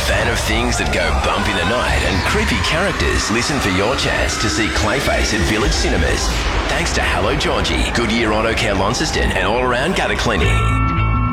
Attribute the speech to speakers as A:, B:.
A: fan of things that go bump in the night and creepy characters? Listen for your chance to see Clayface at Village Cinemas. Thanks to Hello Georgie, Goodyear Auto Care Launceston and All Around Gutter Cleaning.